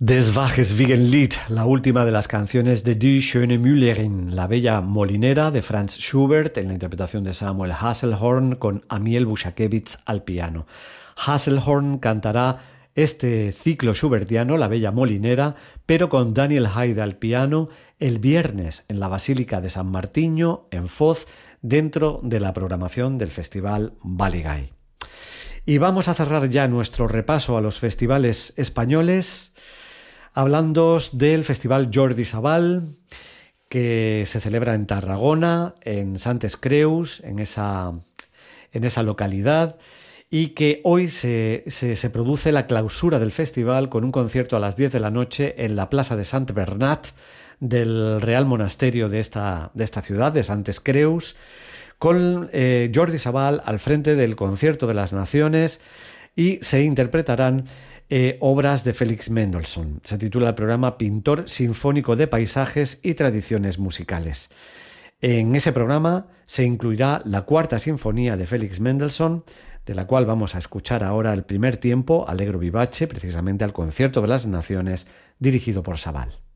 Des Wages Wiegenlied, la última de las canciones de Die schöne Müllerin, la bella molinera de Franz Schubert, en la interpretación de Samuel Hasselhorn con Amiel Bushakevich al piano. Hasselhorn cantará este ciclo schubertiano, La bella molinera, pero con Daniel Haide al piano, el viernes en la Basílica de San Martiño, en Foz, dentro de la programación del Festival Baligay. Y vamos a cerrar ya nuestro repaso a los festivales españoles hablando del Festival Jordi Sabal, que se celebra en Tarragona, en Santes Creus, en esa localidad, y que hoy se produce la clausura del festival con un concierto a las 10 de la noche en la Plaza de Sant Bernat del Real Monasterio de esta ciudad, de Santes Creus, con Jordi Sabal al frente del Concierto de las Naciones, y se interpretarán obras de Félix Mendelssohn. Se titula el programa Pintor Sinfónico de Paisajes y Tradiciones Musicales. En ese programa se incluirá la Cuarta Sinfonía de Félix Mendelssohn, de la cual vamos a escuchar ahora el primer tiempo, Allegro vivace, precisamente al Concierto de las Naciones, dirigido por Sabal.